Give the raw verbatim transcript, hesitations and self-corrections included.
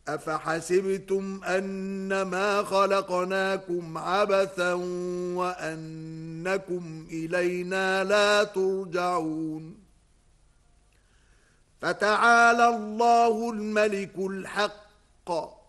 أفحسبتم أنما خلقناكم عبثا وأنكم إلينا لا ترجعون فتعالى الله الملك الحق